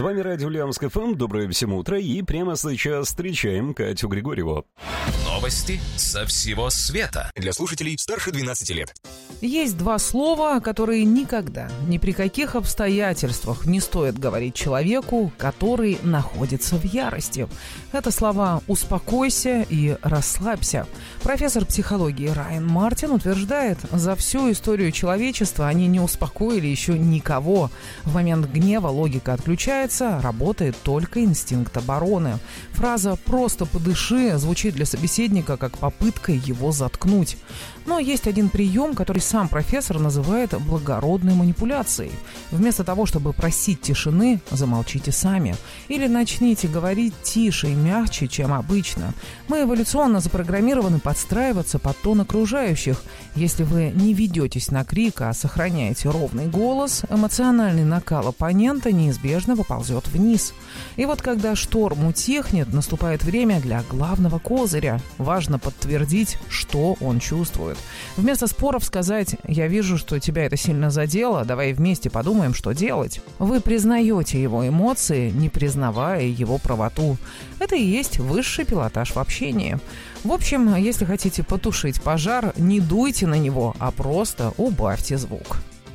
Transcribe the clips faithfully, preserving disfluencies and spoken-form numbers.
вами радио Ульяновск эф эм. Доброе всем утро. И прямо сейчас встречаем Катю Григорьеву. Новости со всего света. Для слушателей старше двенадцати лет. Есть два слова, которые никогда, ни при каких обстоятельствах не стоит говорить человеку, который находится в ярости. Это слова «успокойся» и «расслабься». Профессор психологии Райан Мартин утверждает, за всю историю человечества они не успокоили еще никого. В момент гнева логика отключается, работает только инстинкт обороны. Фраза «просто подыши» звучит для собеседника как попытка его заткнуть. Но есть один прием, который сам профессор называет благородной манипуляцией. Вместо того, чтобы просить тишины, замолчите сами. Или начните говорить тише и мягче, чем обычно. Мы эволюционно запрограммированы подстраиваться под тон окружающих. Если вы не ведетесь на крик, а сохраняете ровный голос, эмоциональный накал оппонента неизбежно поползет вниз. И вот когда шторм утихнет, наступает время для главного козыря. Важно подтвердить, что он чувствует. Вместо споров сказать «я вижу, что тебя это сильно задело, давай вместе подумаем, что делать». Вы признаете его эмоции, не признавая его правоту. Это и есть высший пилотаж в общении. В общем, если хотите потушить пожар, не дуйте на него, а просто убавьте звук.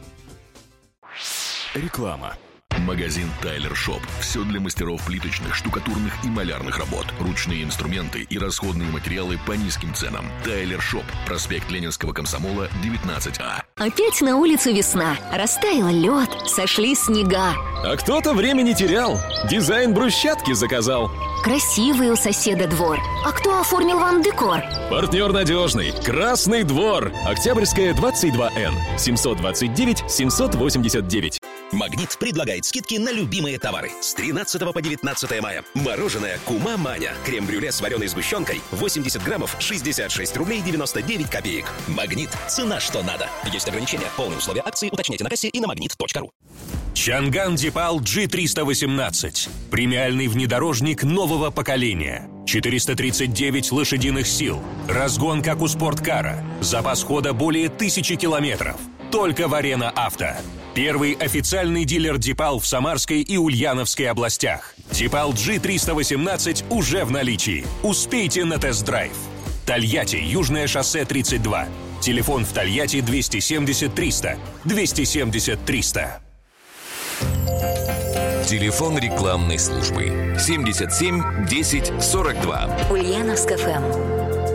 Реклама. Магазин Тайлер Шоп. Все для мастеров плиточных, штукатурных и малярных работ. Ручные инструменты и расходные материалы по низким ценам. Тайлер Шоп. Проспект Ленинского комсомола, девятнадцать А. Опять на улице весна. Растаял лед, сошли снега. А кто-то время не терял. Дизайн брусчатки заказал. Красивый у соседа двор. А кто оформил вам декор? Партнер надежный. Красный двор. Октябрьская, двадцать два Н. семьсот двадцать девять семьсот восемьдесят девять. Магнит предлагает скидки на любимые товары. С тринадцатого по девятнадцатое мая. Мороженое Кума Маня. Крем-брюле с вареной сгущенкой. восемьдесят граммов, шестьдесят шесть рублей девяносто девять копеек. Магнит. Цена что надо. Есть ограничения. Полные условия акции уточняйте на кассе и на магнит точка ру. Чанган Дипал джи триста восемнадцать. Премиальный внедорожник нового поколения. четыреста тридцать девять лошадиных сил. Разгон, как у спорткара. Запас хода более тысячи километров. Только в Арена Авто. Первый официальный дилер Дипал в Самарской и Ульяновской областях. Дипал джи триста восемнадцать уже в наличии. Успейте на тест-драйв. Тольятти, Южное шоссе тридцать два. Телефон в Тольятти двести семьдесят триста. двести семьдесят триста. Телефон рекламной службы семьдесят семь десять сорок два. Ульяновск эф эм.